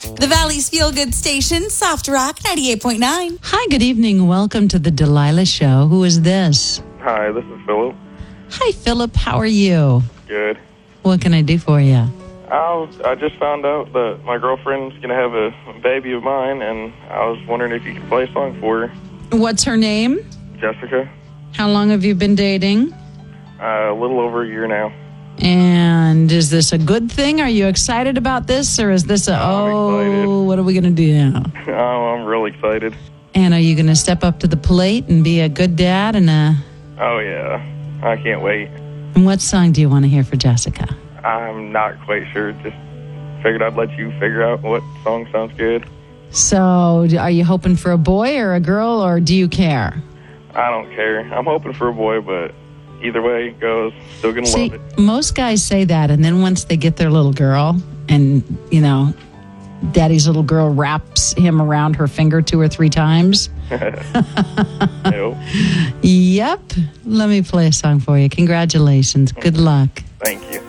The Valley's Feel Good Station, Soft Rock 98.9. Hi, good evening. Welcome to the Delilah Show. Who is this? Hi, this is Philip. Hi, Philip. How are you? Good. What can I do for you? I just found out that my girlfriend's going to have a baby of mine, and I was wondering if you could play a song for her. What's her name? Jessica. How long have you been dating? A little over a year now. And is this a good thing? Are you excited about this? Or is this excited. What are we going to do now? Oh, I'm real excited. And are you going to step up to the plate and be a good dad? Oh, yeah. I can't wait. And what song do you want to hear for Jessica? I'm not quite sure. Just figured I'd let you figure out what song sounds good. So are you hoping for a boy or a girl, or do you care? I don't care. I'm hoping for a boy, but either way it goes, still going to love it. Most guys say that, and then once they get their little girl and, daddy's little girl wraps him around her finger 2 or 3 times. Nope. Yep. Let me play a song for you. Congratulations. Good luck. Thank you.